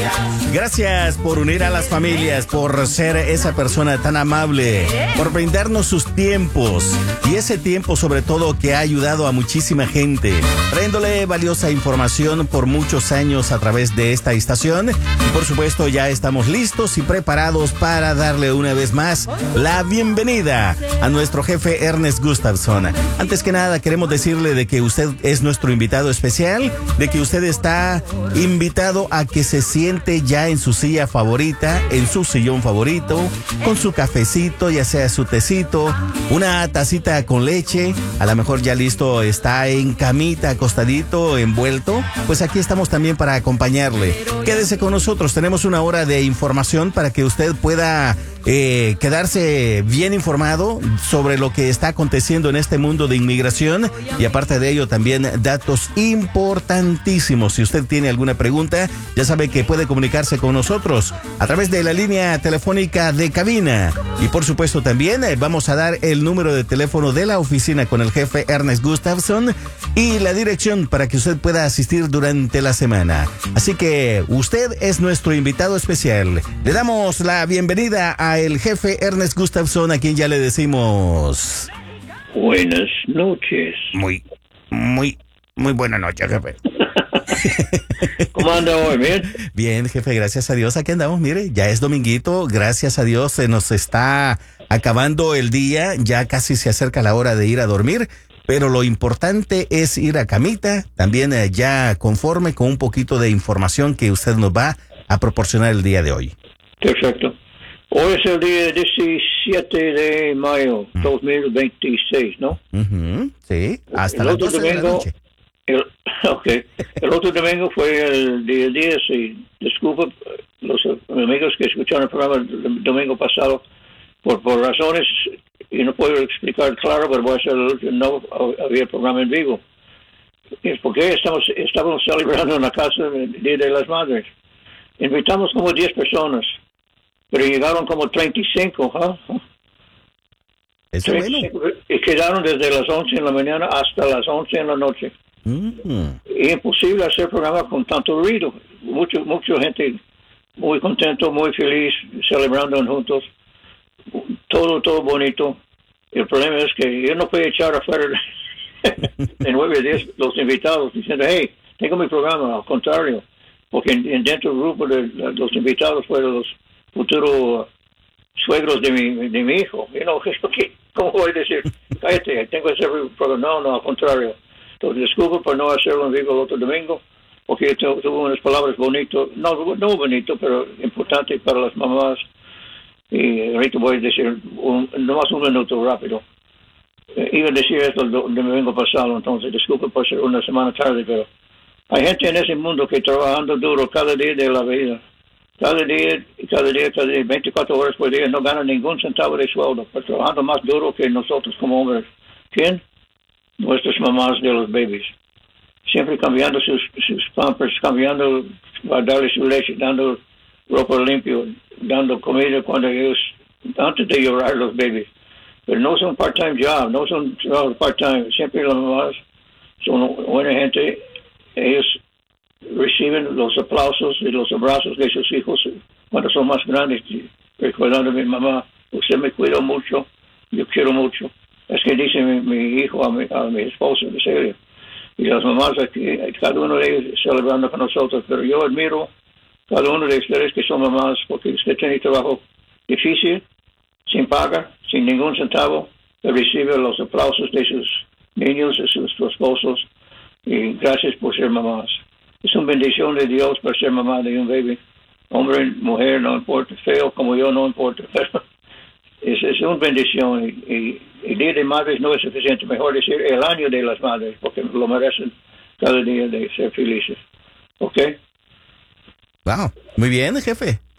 Gracias por unir a las familias, por ser esa persona tan amable, por brindarnos sus tiempos y ese tiempo sobre todo que ha ayudado a muchísima gente, trayéndole valiosa información por muchos años a través de esta estación. Y por supuesto ya estamos listos y preparados para darle una vez más la bienvenida a nuestro jefe Ernest Gustafson. Antes que nada queremos decirle de que usted es nuestro invitado especial, de que usted está invitado a que se siente ya en su silla favorita, en su sillón favorito, con su cafecito, ya sea su tecito, una tacita con leche, a lo mejor ya listo, está en camita, acostadito, envuelto, pues aquí estamos también para acompañarle. Quédese con nosotros, tenemos una hora de información para que usted pueda quedarse bien informado sobre lo que está aconteciendo en este mundo de inmigración y aparte de ello también datos importantísimos. Si usted tiene alguna pregunta, ya sabe que puede comunicarse con nosotros a través de la línea telefónica de cabina y por supuesto también vamos a dar el número de teléfono de la oficina con el jefe Ernest Gustafson y la dirección para que usted pueda asistir durante la semana. Así que usted es nuestro invitado especial. Le damos la bienvenida a el jefe Ernest Gustafson, a quien ya le decimos buenas noches. Muy buena noche, jefe. ¿Cómo anda hoy? ¿Bien? Bien, jefe, gracias a Dios. Aquí andamos, mire, ya es dominguito, gracias a Dios se nos está acabando el día, ya casi se acerca la hora de ir a dormir, pero lo importante es ir a camita, también ya conforme con un poquito de información que usted nos va a proporcionar el día de hoy. Perfecto. Hoy es el día 17 de mayo, 2026, ¿no? Sí, hasta las 12 de la noche. El otro domingo fue el día 10 y disculpa los amigos que escucharon el programa el domingo pasado por razones, y no puedo explicar claro, pero voy a hacer no había programa en vivo. Es porque estábamos celebrando en la casa el Día de las Madres. Invitamos como 10 personas, pero llegaron como 35, Eso 35, bueno. y quedaron desde las 11 en la mañana hasta las 11 en la noche. Es imposible hacer programa con tanto ruido. Mucha gente muy contento, muy feliz, celebrando juntos. Todo bonito. El problema es que yo no puedo echar afuera de 9 a 10 los invitados diciendo, hey, tengo mi programa. Al contrario, porque dentro del grupo de los invitados fueron los futuros suegros de mi hijo. ¿Cómo voy a decir? Cállate, tengo que hacer mi programa. No, al contrario. Entonces, disculpa por no hacerlo en vivo el otro domingo, porque tuve unas palabras bonitas, no bonito, pero importante para las mamás. Y ahorita voy a decir, nomás un minuto rápido. Iba a decir esto el domingo pasado, entonces disculpa por ser una semana tarde, pero hay gente en ese mundo que trabajando duro cada día de la vida. Cada día, 24 horas por día, no ganan ningún centavo de sueldo, pero trabajando más duro que nosotros como hombres. ¿Quién? Nuestras mamás de los babies, siempre cambiando sus pampers, cambiando, darle su leche, dando ropa limpio, dando comida cuando ellos, antes de llorar los babies. Pero no son part-time job, no son part-time, siempre las mamás son buena gente, ellos reciben los aplausos y los abrazos de sus hijos cuando son más grandes, recordando a mi mamá, usted me cuidó mucho, yo quiero mucho. Es que dice mi hijo a mi esposa, en serio. Y las mamás aquí, cada uno de ellos celebrando con nosotros. Pero yo admiro cada uno de ustedes que son mamás, porque usted tiene trabajo difícil, sin paga, sin ningún centavo, pero recibe los aplausos de sus niños, de sus esposos. Y gracias por ser mamás. Es una bendición de Dios por ser mamá de un baby. Hombre, mujer, no importa. Feo como yo, no importa. Es una bendición y el Día de Madres no es suficiente, mejor decir el año de las madres, porque lo merecen cada día de ser felices. ¿Ok? Wow, muy bien, jefe.